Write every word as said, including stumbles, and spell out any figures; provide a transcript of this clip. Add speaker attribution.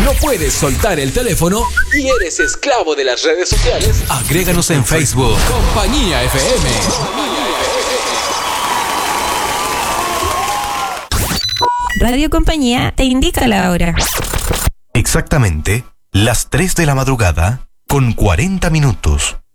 Speaker 1: no puedes soltar el teléfono y eres esclavo de las redes sociales, agréganos en Facebook. Compañía F M.
Speaker 2: Radio Compañía te indica la hora.
Speaker 3: Exactamente las tres de la madrugada con cuarenta minutos.